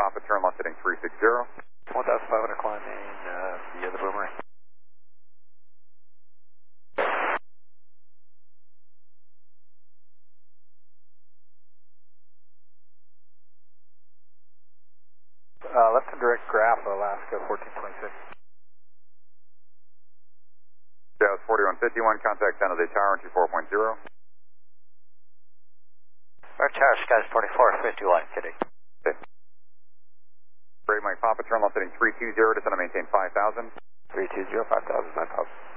Papa, turn left heading 360. 1,500 climbing via the Boomerang. Left and direct Graph, Alaska 1426. Jazz 4151, contact down to the tower into 4.0. Our tower, Skies 4451, kidding. Okay. Brave Mike Papa, turn left heading 320, descend to maintain 5,000. 320, 5,000, 5,000.